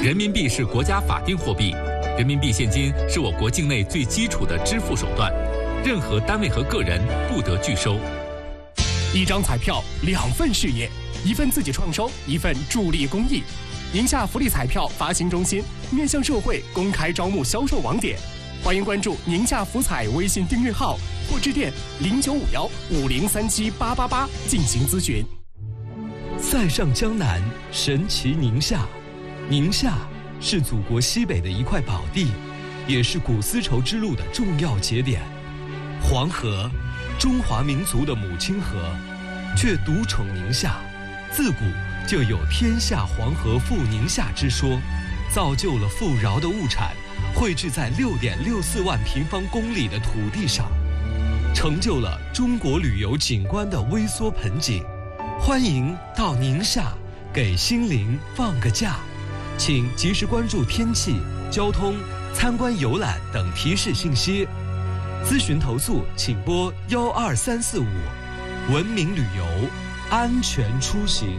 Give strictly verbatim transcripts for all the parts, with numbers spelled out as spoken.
人民币是国家法定货币，人民币现金是我国境内最基础的支付手段，任何单位和个人不得拒收。 一张彩票，两份事业，一份自己创收，一份助力公益。宁夏福利彩票发行中心面向社会公开招募销售网点，欢迎关注宁夏福彩微信订阅号或致电零九五幺五零三七八八八进行咨询。 塞上江南，神奇宁夏。宁夏是祖国西北的一块宝地，也是古丝绸之路的重要节点。黄河，中华民族的母亲河，却独宠宁夏。自古就有天下黄河赴宁夏之说，造就了富饶的物产汇聚在六点六四万平方公里的土地上，成就了中国旅游景观的微缩盆景。欢迎到宁夏给心灵放个假，请及时关注天气、交通、参观游览等提示信息。咨询投诉请拨幺二三四五。文明旅游，安全出行。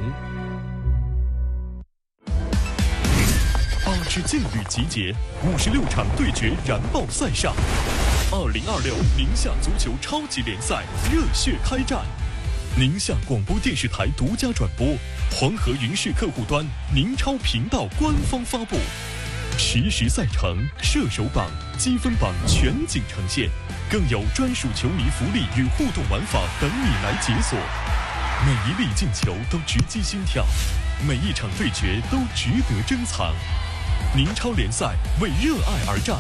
八支劲旅集结，五十六场对决燃爆赛上。二零二六宁夏足球超级联赛热血开战。宁夏广播电视台独家转播，黄河云视客户端宁超频道官方发布，实时赛程、射手榜、积分榜全景呈现，更有专属球迷福利与互动玩法等你来解锁。每一粒进球都直击心跳，每一场对决都值得珍藏。宁超联赛为热爱而战，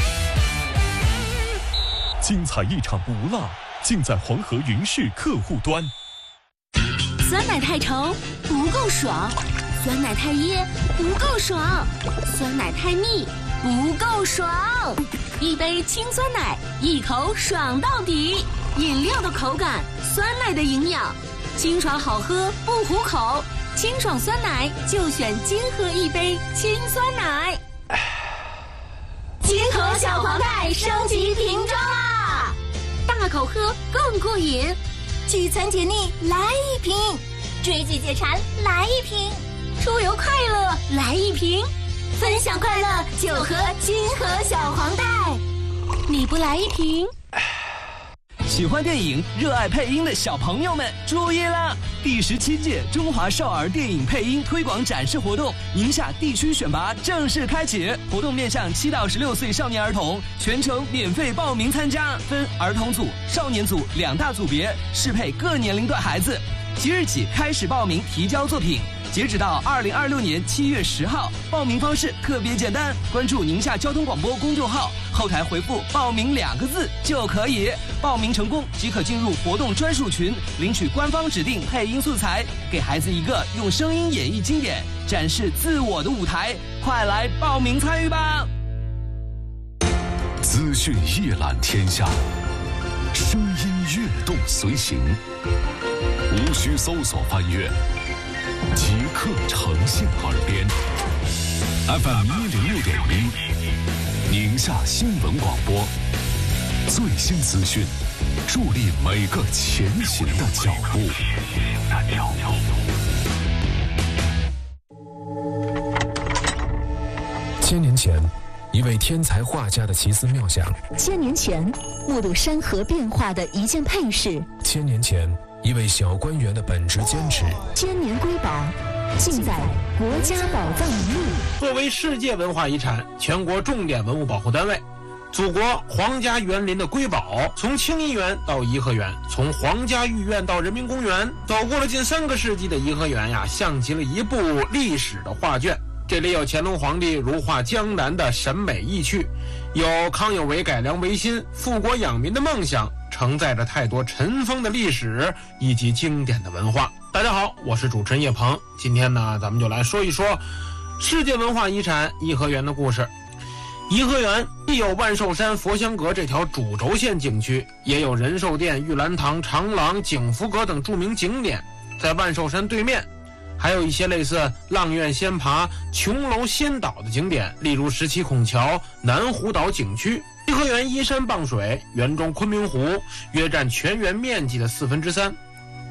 精彩一场不落，尽在黄河云视客户端。 酸奶太稠不够爽，酸奶太噎不够爽，酸奶太腻不够爽。一杯清酸奶，一口爽到底。饮料的口感，酸奶的营养，清爽好喝不糊口。清爽酸奶就选金河一杯清酸奶。金河小黄袋升级瓶装啦，大口喝更过瘾。聚餐解腻来一瓶，追剧解馋来一瓶，出游快乐来一瓶，分享快乐就喝金河小黄袋。你不来一瓶？ 喜欢电影、热爱配音的小朋友们注意了！第十七届中华少儿电影配音推广展示活动宁夏地区选拔正式开启，活动面向七到十六岁少年儿童，全程免费报名参加，分儿童组、少年组两大组别，适配各年龄段孩子。即日起开始报名提交作品，截止到二零二六年七月十号。报名方式特别简单，关注宁夏交通广播公众号，后台回复报名两个字就可以。报名成功即可进入活动专属群，领取官方指定配音素材，给孩子一个用声音演绎经典、展示自我的舞台。快来报名参与吧！ 资讯一览天下，声音跃动随行，无需搜索翻阅，即刻呈现耳边。F M 一零六点一，宁夏新闻广播，最新资讯，助力每个前行的脚步。 千年前，一位天才画家的奇思妙想； 千年前，目睹山河变化的一件配饰； 千年前，一位小官员的本职坚持。 千年瑰宝，尽在国家宝藏名录。 作为世界文化遗产、全国重点文物保护单位，祖国皇家园林的瑰宝，从清漪园到颐和园，从皇家御苑到人民公园，走过了近三个世纪的颐和园呀，像极了一部历史的画卷。这里有乾隆皇帝如画江南的审美意趣，有康有为改良维新、富国养民的梦想，承载着太多尘封的历史以及经典的文化。大家好，我是主持人叶鹏，今天呢，咱们就来说一说世界文化遗产颐和园的故事。颐和园既有万寿山佛香阁这条主轴线景区，也有仁寿殿、玉兰堂、长廊、景福阁等著名景点。在万寿山对面还有一些类似阆苑仙爬、琼楼仙岛的景点，例如十七孔桥、南湖岛景区。颐和园依山傍水，园中昆明湖约占全园面积的四分之三。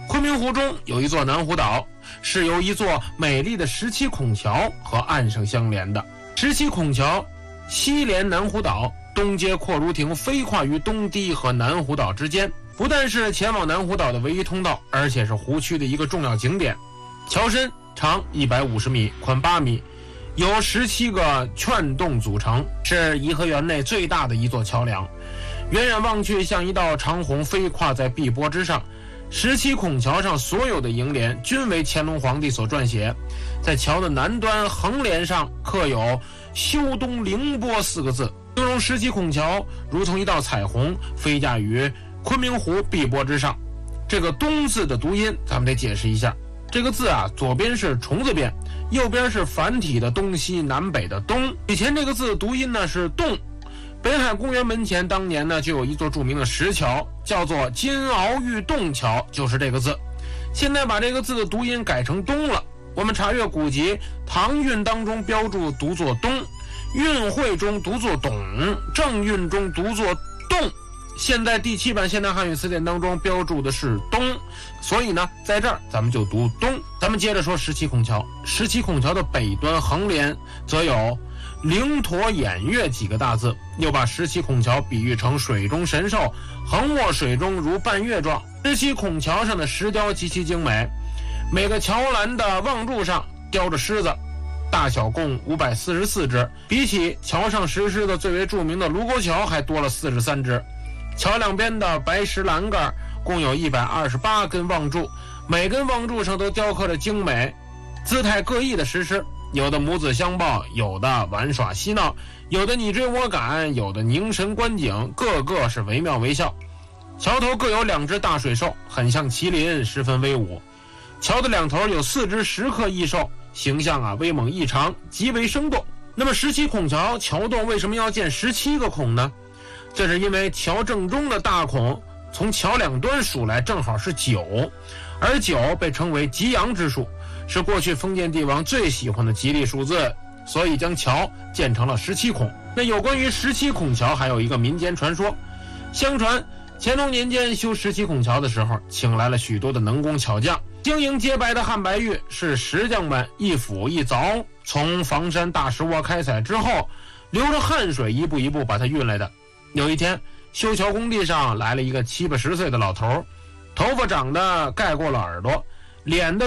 昆明湖中有一座南湖岛，是由一座美丽的石砌孔桥和岸上相连的。石砌孔桥西连南湖岛，东接阔如亭，飞跨于东堤和南湖岛之间，不但是前往南湖岛的唯一通道，而且是湖区的一个重要景点。桥身长一百五十米，宽八米，由十七个券洞组成，是颐和园内最大的一座桥梁。远远望去，像一道长虹飞跨在碧波之上。石砌孔桥上所有的楹联均为乾隆皇帝所撰写，在桥的南端横联上刻有修东凌波四个字，形容石砌孔桥如同一道彩虹飞架于昆明湖碧波之上。这个东字的读音咱们得解释一下，这个字啊，左边是虫字边，右边是繁体的东西南北的东。以前这个字读音呢是洞。北海公园门前当年呢就有一座著名的石桥，叫做金鳌玉洞桥，就是这个字。现在把这个字的读音改成东了。我们查阅古籍，唐韵当中标注读作东，韵会中读作董，正韵中读作洞。现在第七版现代汉语词典当中标注的是东，所以呢在这儿咱们就读东。咱们接着说石砌孔桥。石砌孔桥的北端横联则有灵陀偃月几个大字，又把石砌孔桥比喻成水中神兽，横卧水中如半月状。石砌孔桥上的石雕极其精美，每个桥栏的望柱上雕着狮子，大小共五百四十四只，比起桥上石狮子最为著名的卢沟桥还多了四十三只。桥两边的白石栏杆共有一百二十八根望柱，每根望柱上都雕刻着精美、姿态各异的石狮，有的母子相抱，有的玩耍嬉闹，有的你追我赶，有的凝神观景，个个是惟妙惟肖。桥头各有两只大水兽，很像麒麟，十分威武。桥的两头有四只石刻异兽，形象啊威猛异常，极为生动。那么石砌孔桥桥洞为什么要建十七个孔呢？这是因为桥正中的大孔从桥两端数来正好是九，而九被称为吉阳之数，是过去封建帝王最喜欢的吉利数字，所以将桥建成了十七孔。那有关于十七孔桥还有一个民间传说，相传乾隆年间修十七孔桥的时候，请来了许多的能工巧匠，晶莹洁白的汉白玉是石匠们一斧一凿从房山大石窝开采之后，流着汗水一步一步把它运来的。有一天，修桥工地上来了一个七八十岁的老头，头发长得盖过了耳朵，脸的